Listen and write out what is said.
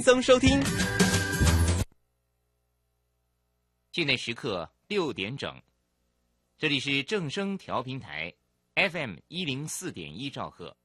松收听。 现在时刻6点整，这里是正声调频台 FM104.1兆赫，